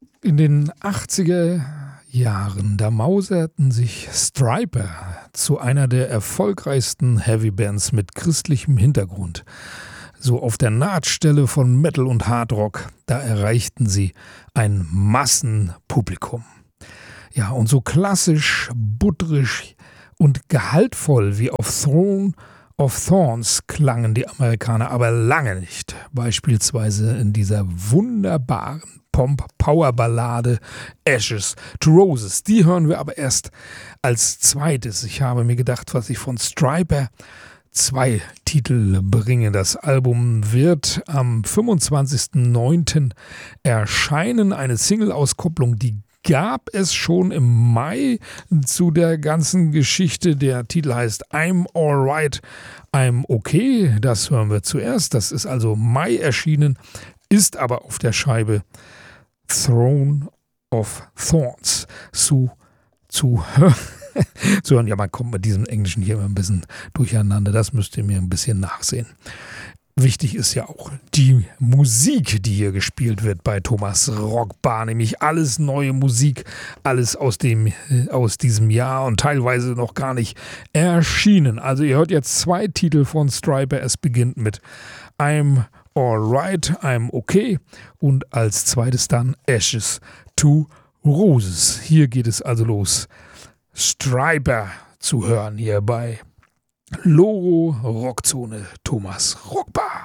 In den 80er Jahren, da mauserten sich Stryper zu einer der erfolgreichsten Heavybands mit christlichem Hintergrund. So auf der Nahtstelle von Metal und Hardrock, da erreichten sie ein Massenpublikum. Ja, und so klassisch, butterig und gehaltvoll wie auf Throne of Thorns klangen die Amerikaner aber lange nicht. Beispielsweise in dieser wunderbaren Pomp-Power-Ballade Ashes to Roses. Die hören wir aber erst als zweites. Ich habe mir gedacht, was ich von Stryper 2 Titel bringe. Das Album wird am 25.09. erscheinen. Eine Single-Auskopplung, die gab es schon im Mai zu der ganzen Geschichte. Der Titel heißt I'm Alright, I'm Okay. Das hören wir zuerst. Das ist also Mai erschienen, ist aber auf der Scheibe Throne of Thorns zu hören. Ja, man kommt mit diesem Englischen hier immer ein bisschen durcheinander. Das müsst ihr mir ein bisschen nachsehen. Wichtig ist ja auch die Musik, die hier gespielt wird bei Thomas Rockbar, nämlich alles neue Musik, alles aus diesem Jahr und teilweise noch gar nicht erschienen. Also ihr hört jetzt 2 Titel von Stryper. Es beginnt mit I'm Alright, I'm Okay und als zweites dann Ashes to Roses. Hier geht es also los. Stryper zu hören hier bei Loro Rockzone Thomas Rockbar.